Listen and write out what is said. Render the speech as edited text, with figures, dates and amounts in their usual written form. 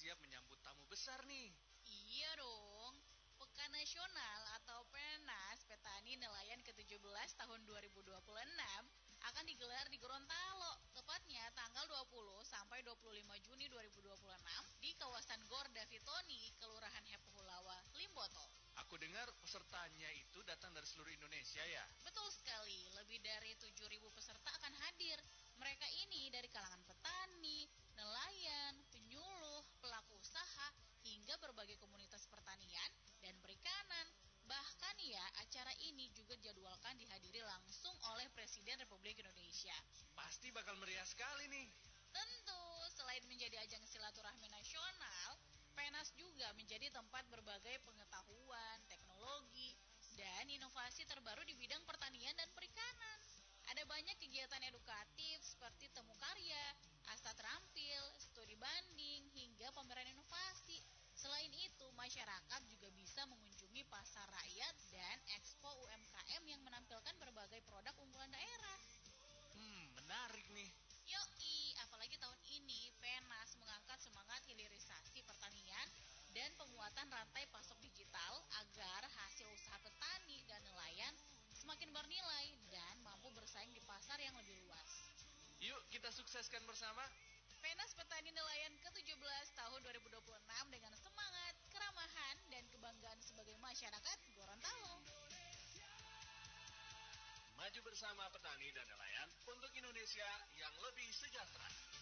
siap menyambut tamu besar nih. Iya dong. Pekan Nasional atau Penas Petani Nelayan ke-17 tahun 2026 akan digelar di Gorontalo, tepatnya tanggal 20 sampai 25 Juni 2026 di kawasan Gor Davitoni, Kelurahan Hepohulawa, Limboto. Aku dengar pesertanya itu datang dari seluruh Indonesia ya? Betul sekali, lebih dari 7.000 peserta akan hadir. Mereka ini dari kalangan petani, nelayan, penyuluh, pelaku usaha, hingga berbagai komunitas pertanian dan perikanan. Bahkan ya, acara ini juga dijadwalkan dihadiri langsung oleh Presiden Republik Indonesia. Pasti bakal meriah sekali nih. Tentu, selain menjadi ajang silaturahmi nasional, Penas juga menjadi tempat berbagai pengetahuan, teknologi, dan inovasi terbaru di bidang pertanian dan perikanan. Ada banyak kegiatan edukatif seperti temu karya, asta terampil, studi banding, hingga pameran inovasi. Selain itu, masyarakat juga bisa mengunjungi pasar rakyat dan expo UMKM yang menampilkan berbagai produk unggulan daerah. Menarik nih. Yoi, apalagi tahun ini Penas mengangkat semangat hilirisasi pertanian dan penguatan rantai pasok digital agar hasil usaha petani dan nelayan semakin bernilai dan mampu bersaing di pasar yang lebih luas. Yuk kita sukseskan bersama. Penas Petani Nelayan ke-17 tahun 2026 dengan semangat, keramahan, dan kebanggaan sebagai masyarakat Gorontalo. Maju bersama petani dan nelayan untuk Indonesia yang lebih sejahtera.